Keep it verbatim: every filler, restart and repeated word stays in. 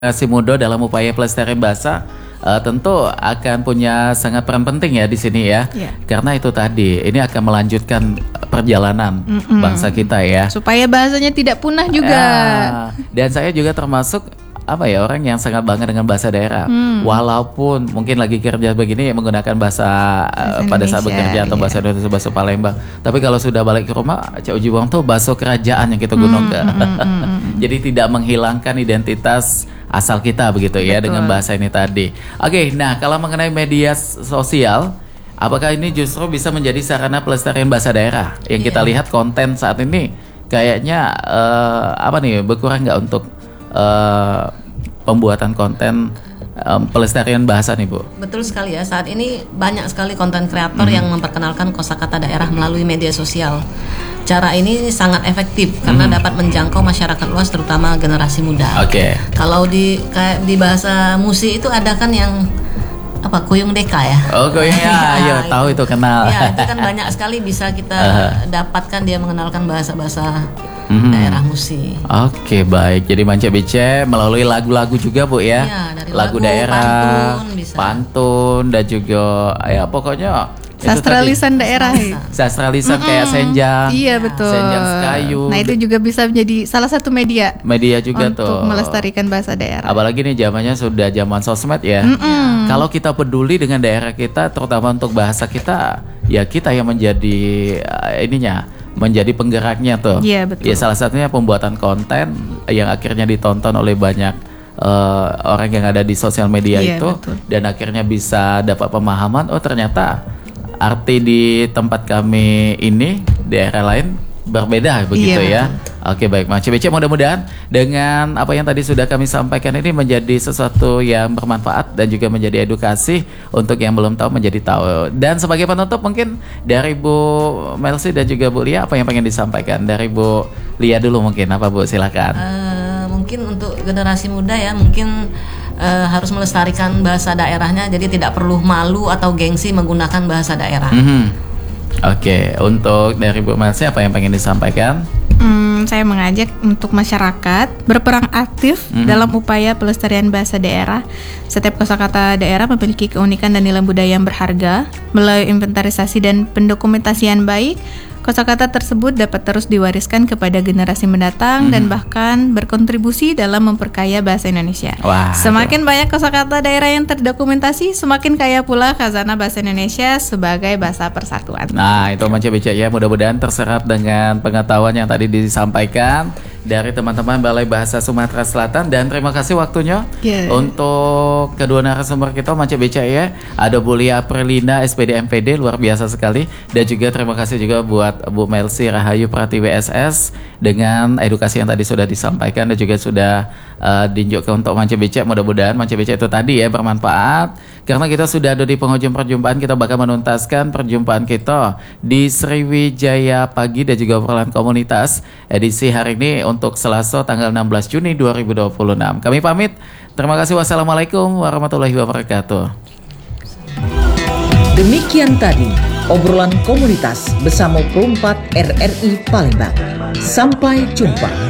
Generasi muda dalam upaya pelestarian bahasa uh, tentu akan punya sangat peran penting ya di sini ya. Yeah. Karena itu tadi ini akan melanjutkan perjalanan Mm-mm. bangsa kita ya. Supaya bahasanya tidak punah juga. Ya, dan saya juga termasuk apa ya orang yang sangat bangga dengan bahasa daerah. Hmm. Walaupun mungkin lagi kerja begini menggunakan bahasa, bahasa uh, pada saat bekerja atau yeah. bahasa Indonesia, bahasa Palembang. Tapi kalau sudah balik ke rumah, Cak Uji Buang tuh bahasa kerajaan yang kita gunakan. Hmm, hmm, hmm, hmm. Jadi tidak menghilangkan identitas asal kita begitu ya. Betul. Dengan bahasa ini tadi. Oke, nah kalau mengenai media sosial, apakah ini justru bisa menjadi sarana pelestarian bahasa daerah? Yang yeah. kita lihat konten saat ini kayaknya uh, apa nih berkurang nggak untuk uh, pembuatan konten um, pelestarian bahasa nih Bu? Betul sekali ya, saat ini banyak sekali konten kreator mm-hmm. yang memperkenalkan kosakata daerah melalui media sosial. Cara ini sangat efektif karena mm-hmm. dapat menjangkau masyarakat luas terutama generasi muda. Oke. Okay. Kalau di kayak di bahasa musik itu ada kan yang apa Kuyung Deka ya? Oh Kuyung ya, ya tahu itu kenal. Ya itu kan banyak sekali bisa kita uh. dapatkan dia mengenalkan bahasa-bahasa mm-hmm. daerah musik. Oke baik, jadi Manca Bece melalui lagu-lagu juga Bu ya, ya dari lagu, lagu daerah, pantun, bisa. pantun dan juga ya pokoknya sastra lisan daerah. Sastra lisan mm-hmm. kayak senjang. Iya betul. Senjang Sekayu. Nah itu juga bisa menjadi salah satu media. Media juga untuk tuh. Untuk melestarikan bahasa daerah. Apalagi nih zamannya sudah zaman sosmed ya. Mm-hmm. Kalau kita peduli dengan daerah kita, terutama untuk bahasa kita, ya kita yang menjadi uh, ininya, menjadi penggeraknya tuh. Iya betul. Ya salah satunya pembuatan konten yang akhirnya ditonton oleh banyak uh, orang yang ada di sosial media iya, itu, betul. Dan akhirnya bisa dapat pemahaman. Oh ternyata arti di tempat kami ini daerah lain berbeda begitu iya, ya. Betul. Oke baik Mas C B C, mudah-mudahan dengan apa yang tadi sudah kami sampaikan ini menjadi sesuatu yang bermanfaat dan juga menjadi edukasi untuk yang belum tahu menjadi tahu. Dan sebagai penutup mungkin dari Bu Melsi dan juga Bu Lia apa yang pengen disampaikan? Dari Bu Lia dulu mungkin apa Bu, silakan. Uh, mungkin untuk generasi muda ya mungkin Uh, harus melestarikan bahasa daerahnya, jadi tidak perlu malu atau gengsi menggunakan bahasa daerah. Mm-hmm. Oke, okay. Untuk dari Bu Melsi apa yang pengen disampaikan? Hmm, saya mengajak untuk masyarakat berperan aktif mm-hmm. dalam upaya pelestarian bahasa daerah. Setiap kosakata daerah memiliki keunikan dan nilai budaya yang berharga. Melalui inventarisasi dan pendokumentasian baik, kosakata tersebut dapat terus diwariskan kepada generasi mendatang hmm. dan bahkan berkontribusi dalam memperkaya bahasa Indonesia. Wah, semakin itu. banyak kosakata daerah yang terdokumentasi, semakin kaya pula khazanah bahasa Indonesia sebagai bahasa persatuan. Nah, itu Manca Bece ya, mudah-mudahan terserap dengan pengetahuan yang tadi disampaikan dari teman-teman Balai Bahasa Sumatera Selatan. Dan terima kasih waktunya yeah. untuk kedua narasumber kita Manca Bece ya. Ada Bu Lia Aprilina S P D M P D, luar biasa sekali. Dan juga terima kasih juga buat Bu Melsi Rahayu Pratiwi S S dengan edukasi yang tadi sudah disampaikan dan juga sudah uh, diunjukkan untuk Manca Bece. Mudah-mudahan Manca Bece itu tadi ya bermanfaat. Karena kita sudah ada di penghujung perjumpaan, kita bakal menuntaskan perjumpaan kita di Sriwijaya Pagi dan juga obrolan komunitas edisi hari ini untuk Selasa tanggal enam belas Juni dua ribu dua puluh enam. Kami pamit. Terima kasih. Wassalamualaikum warahmatullahi wabarakatuh. Demikian tadi obrolan komunitas bersama Perumpat R R I Palembang. Sampai jumpa.